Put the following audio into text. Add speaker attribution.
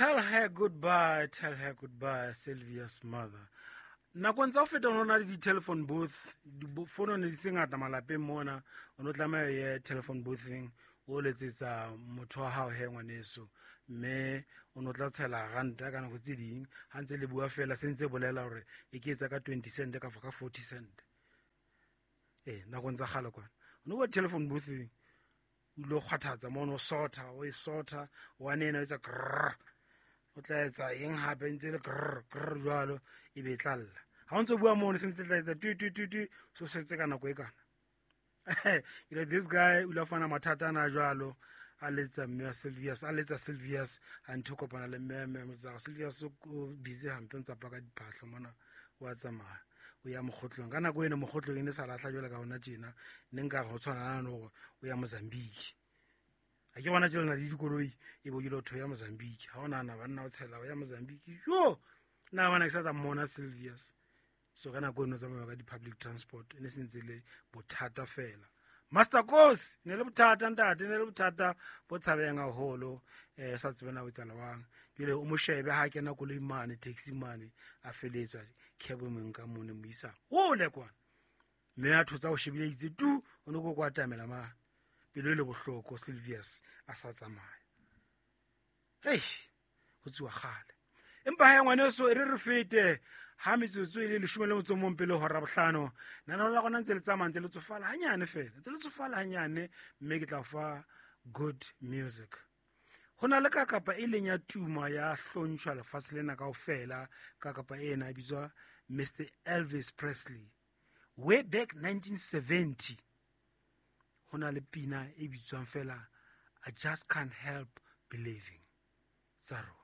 Speaker 1: Tell her goodbye, Sylvia's mother. Nakong tsa o feta o na le di-telephone booth, phone ne di se ngata malapeng mona, o no tlameha ye telephone boothing, o letsetsa motho wa hao he ngwaneso, mme o no tla tshela ranta ka nako tse ding, ha ntse le bua fela se ntse bolela hore e ke etsa ka 20 cent ka 40 cent. Nakong tsa kgale kwana. O no bua telephone boothing, o lo kgwathatsa mono o e sorta, wa nena o etsa grrr. O tla etsa eng hape ntse le grrr grrr jwalo e be tlalla. Ha o ntse bua mono se ntse tla etsa tu so setse ka nako e kana. This guy o la fana mathata na jwalo a letsa mme Sylvia's a ntho kopana le mme motsa Sylvia's o busy hampe ntse pa ka diphahlo mona wa tsamaya o ya mogotlong ka nako ene mogotlong ene sa lahla jwale ka ona tjena ne nka go tshwana no o ya Mozambique. A ke bona tjela na di dikoloi e bo dilotho ya Mozambique ha ona na banna o tshela o ya Mozambique jo na bana ke sa tsa mona Sylvia's so kana go no tsamaya ka di public transport ene sentse le bothata fela Master Course ne le bothata ntate ne le bothata bo tshabenga holo sa tsebena o tsala wang jule o mo shebe ha kena koloi mane taxi mane a feletswa khebo menka mone mo isa o le kwana me a thotsa o shebile itse tu o no go kwatamela ma pelo le bohloko Sylvia's a sa tsamaya go tswa gale empa ha ngwane so re fete ha metsotso ile le shumele motso mo mpele hora bohlano nana la gona ntse le tsamaya ntse le tsofala hanyane fela ntse le tsofala hanyane mme ke tla fa good music hona le ka kapa e leng ya tuma ya hlontshwa lefatshe lena kaofela ka kapa ena e bitswa Mr. Elvis Presley way back 1970 hona le pina e bitswang fela I just can't help believing Zaro